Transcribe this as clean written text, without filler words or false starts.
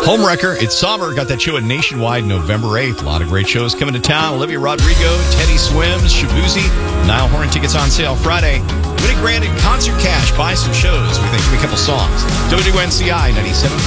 Homewrecker, It's Summer. Got that show at Nationwide November 8th. A lot of great shows coming to town. Olivia Rodrigo, Teddy Swims, Shabuzi, Niall Horan tickets on sale Friday. Win a grand in concert cash. Buy some shows. We think a couple songs. WNCI 97.5.